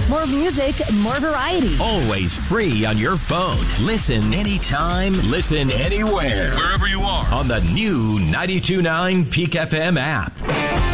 More music, more variety. Always free on your phone. Listen anytime, listen anywhere. Wherever you are. On the new 92.9 Peak FM app.